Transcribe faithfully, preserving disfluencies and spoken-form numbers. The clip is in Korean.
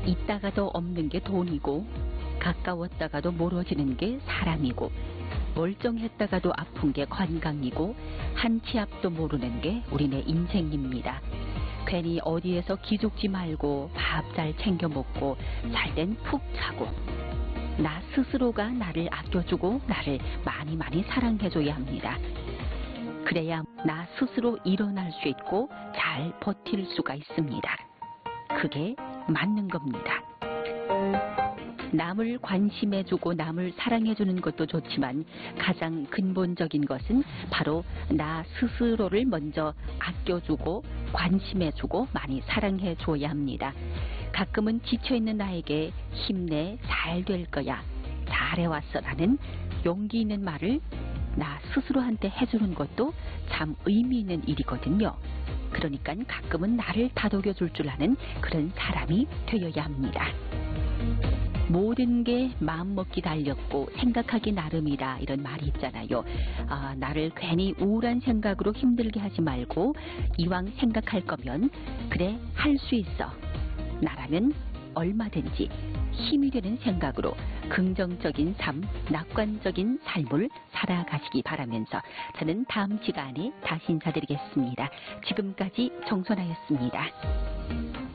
있다가도 없는 게 돈이고, 가까웠다가도 멀어지는 게 사람이고, 멀쩡했다가도 아픈 게 건강이고, 한 치 앞도 모르는 게 우리네 인생입니다. 괜히 어디에서 기죽지 말고 밥 잘 챙겨 먹고 잘 땐 푹 자고, 나 스스로가 나를 아껴주고 나를 많이 많이 사랑해줘야 합니다. 그래야 나 스스로 일어날 수 있고 잘 버틸 수가 있습니다. 그게 맞는 겁니다. 남을 관심해주고 남을 사랑해주는 것도 좋지만 가장 근본적인 것은 바로 나 스스로를 먼저 아껴주고 관심해주고 많이 사랑해줘야 합니다. 가끔은 지쳐있는 나에게 힘내, 잘 될 거야, 잘해왔어 라는 용기 있는 말을 나 스스로한테 해주는 것도 참 의미 있는 일이거든요. 그러니까 가끔은 나를 다독여줄 줄 아는 그런 사람이 되어야 합니다. 모든 게 마음먹기 달렸고 생각하기 나름이다, 이런 말이 있잖아요. 아, 나를 괜히 우울한 생각으로 힘들게 하지 말고 이왕 생각할 거면 그래, 할 수 있어, 나라면 얼마든지 힘이 되는 생각으로 긍정적인 삶, 낙관적인 삶을 살아가시기 바라면서 저는 다음 시간에 다시 인사드리겠습니다. 지금까지 정선아였습니다.